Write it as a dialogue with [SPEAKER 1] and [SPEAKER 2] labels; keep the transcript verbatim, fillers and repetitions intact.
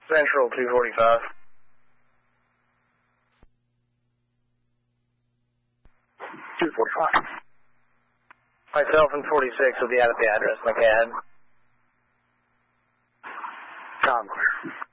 [SPEAKER 1] Central two forty-five.
[SPEAKER 2] two forty-five.
[SPEAKER 1] Myself and forty-six will be out at the address in the C A D.
[SPEAKER 2] Sound clear.